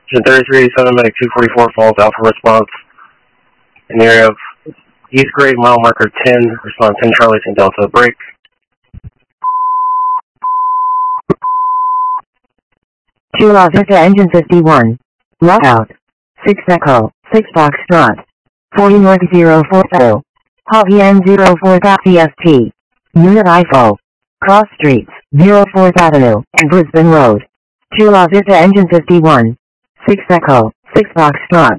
Engine 3387, Medic 244, Falls Alpha response. In the area of East Grade, mile marker 10, response 10 Charlie, 10 Delta, break. Chula Vista Engine 51. Lockout. 6 Echo, 6 Foxtrot. 40 North 040. Hobby N04 CST. Unit IFO. Cross Streets, 04th Avenue, and Brisbane Road. Chula Vista Engine 51. 6 Echo, 6 Foxtrot.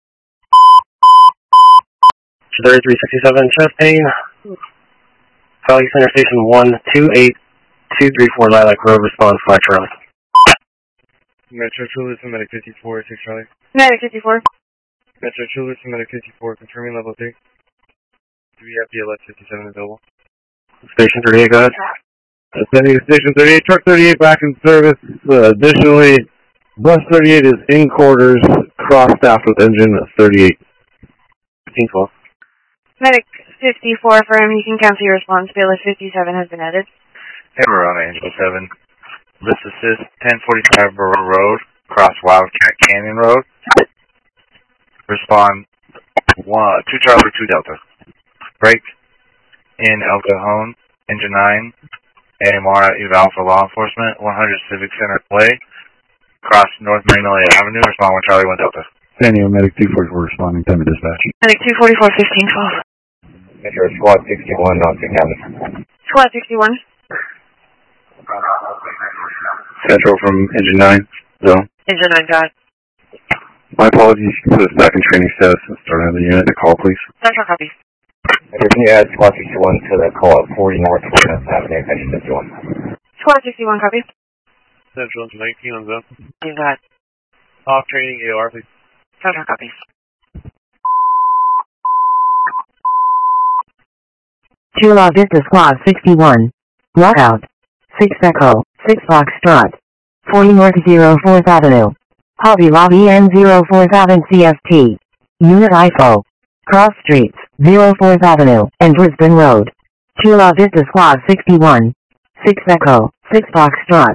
3367, Chastain. Valley Center Station 128234 Lilac Road, response 5 Charlie. Metro Chula, Medic 54, 6 Charlie. Medic 54. Metro Chula, Medic 54, confirming level 3. Do we have DLS 57 available? Station 38, go ahead. Sending to Station 38, Truck 38 back in service. Additionally, Bus 38 is in quarters, cross-staffed with Engine 38. 1512. Medic 54 firm, you can cancel your response. Bailiff 57 has been added. Hey, Verona, Angel 7. List assist, 1045 Burrow Road, cross Wildcat Canyon Road. Respond 2 Charlie, 2 Delta. Break in El Cajon, Engine 9, AMR at eval for law enforcement, 100 Civic Center Way, cross North Magnolia Avenue, respond 1 Charlie, 1 Delta. San Diego Medic 244 responding, time of dispatch. Medic 244, 1512. Metro Squad 61, North Cabinet. Squad 61. Central from Engine 9, zone. Engine 9, got. My apologies, you can put us back in training status and start another unit. The call, please. Central copy. Can you add Squad 61 to the call at 40 North 4th Avenue, Section 51? Squad 61, copy. Central 19 on zone. Got. Off training, AOR, please. Central copy. Chula Vista Squad 61. Lockout. 6 Echo, 6 Foxtrot. 40 North 04th Avenue. Hobby Lobby N04th Avenue CST. Unit IFO. Cross Streets, 04th Avenue, and Brisbane Road. Chula Vista Squad 61. 6 Echo, 6 Foxtrot.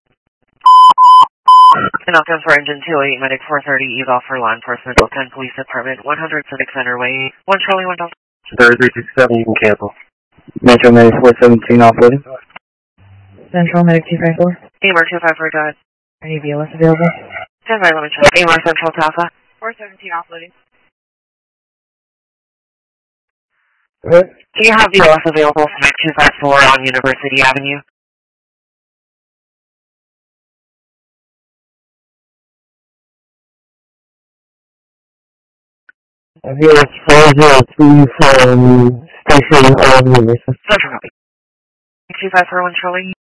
And I'll for Engine 28, Medic 430, eval for law enforcement, 10 Police Department, 100 Civic Center Way, 1 Charlie, 1 Delta. 3367, you can cancel. Metro Medic 417 offloading. Central Medic 254. AMR 254, got. Any BLS available? Stand by, let me check. AMR Central Alpha. 417 offloading. Do you have BLS available for Medic 254 on University Avenue? BLS 403 from Station on University. Central copy. 254, 1 Charlie.